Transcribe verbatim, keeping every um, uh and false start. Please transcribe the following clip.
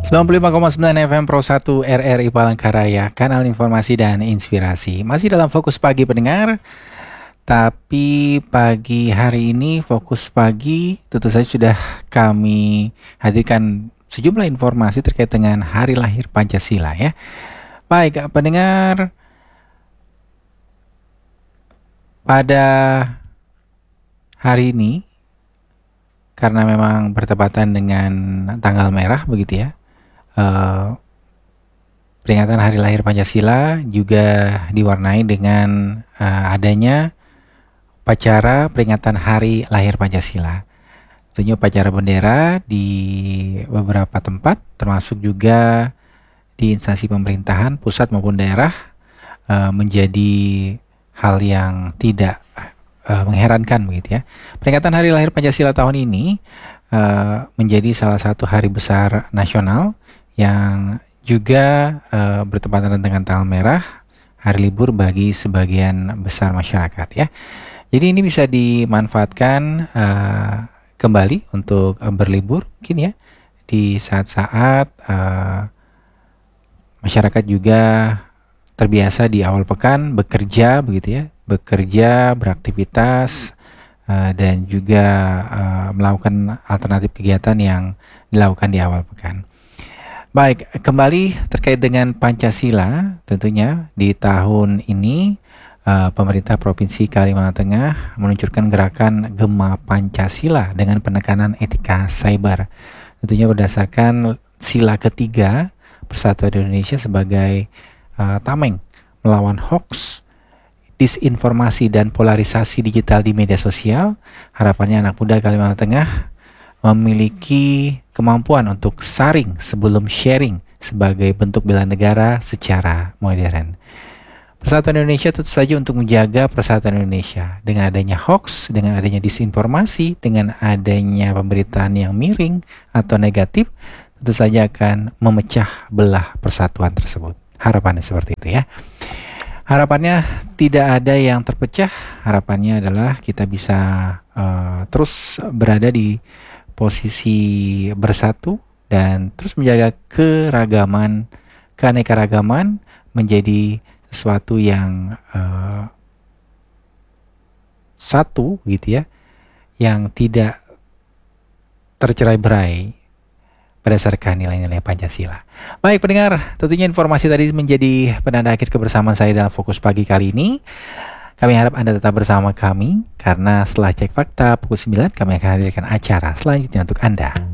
sembilan puluh lima koma sembilan F M Pro satu R R I Palangkaraya, kanal informasi dan inspirasi. Masih dalam Fokus Pagi pendengar, tapi pagi hari ini Fokus Pagi tentu saja sudah kami hadirkan sejumlah informasi terkait dengan hari lahir Pancasila ya. Baik pendengar, pada hari ini karena memang bertepatan dengan tanggal merah begitu ya, Uh, peringatan Hari Lahir Pancasila juga diwarnai dengan uh, adanya upacara peringatan Hari Lahir Pancasila. Tentunya upacara bendera di beberapa tempat, termasuk juga di instansi pemerintahan pusat maupun daerah, uh, menjadi hal yang tidak uh, mengherankan begitu ya. Peringatan Hari Lahir Pancasila tahun ini uh, menjadi salah satu hari besar nasional yang juga uh, bertepatan dengan tanggal merah, hari libur bagi sebagian besar masyarakat ya. Jadi ini bisa dimanfaatkan uh, kembali untuk uh, berlibur mungkin ya, di saat-saat uh, masyarakat juga terbiasa di awal pekan bekerja begitu ya, bekerja, beraktivitas uh, dan juga uh, melakukan alternatif kegiatan yang dilakukan di awal pekan. Baik, kembali terkait dengan Pancasila, tentunya di tahun ini uh, pemerintah Provinsi Kalimantan Tengah meluncurkan gerakan Gema Pancasila dengan penekanan etika cyber. Tentunya berdasarkan sila ketiga Persatuan Indonesia sebagai uh, tameng melawan hoax, disinformasi dan polarisasi digital di media sosial. Harapannya anak muda Kalimantan Tengah memiliki kemampuan untuk saring sebelum sharing sebagai bentuk bela negara secara modern. Persatuan Indonesia tentu saja untuk menjaga persatuan Indonesia. Dengan adanya hoax, dengan adanya disinformasi, dengan adanya pemberitaan yang miring atau negatif, tentu saja akan memecah belah persatuan tersebut. Harapannya seperti itu ya. Harapannya tidak ada yang terpecah. Harapannya adalah kita bisa uh, terus berada di posisi bersatu dan terus menjaga keragaman, keanekaragaman menjadi sesuatu yang uh, satu gitu ya, yang tidak tercerai-berai berdasarkan nilai-nilai Pancasila. Baik pendengar, tentunya informasi tadi menjadi penanda akhir kebersamaan saya dalam Fokus Pagi kali ini. Kami harap Anda tetap bersama kami, karena setelah cek fakta pukul sembilan kami akan hadirkan acara selanjutnya untuk Anda.